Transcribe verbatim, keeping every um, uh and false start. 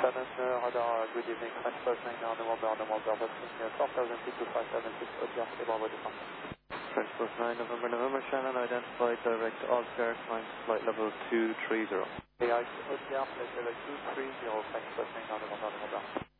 Shannon, uh, radar, uh, good evening, French plus nine, uh, November, November, passing uh, four thousand feet to five thousand feet, O T R, c'est Bravo deux. French plus nine, November, November, Shannon, identified direct Oscar, climb to flight level two three zero. Et O T R, flight level two three zero, French plus nine, uh, November, November.